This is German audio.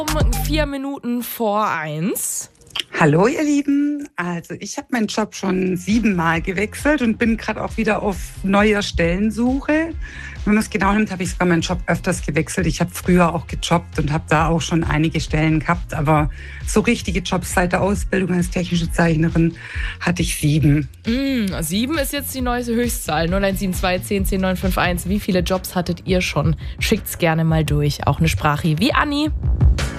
Um 4 Minuten vor 1. Hallo ihr Lieben, also ich habe meinen Job schon 7-mal gewechselt und bin gerade auch wieder auf neuer Stellensuche. Wenn man es genau nimmt, habe ich sogar meinen Job öfters gewechselt. Ich habe früher auch gejobbt und habe da auch schon einige Stellen gehabt, aber so richtige Jobs seit der Ausbildung als technische Zeichnerin hatte ich 7. 7 ist jetzt die neueste Höchstzahl. 0172 10 10 951. Wie viele Jobs hattet ihr schon? Schickt's gerne mal durch. Auch eine Sprache wie Anni.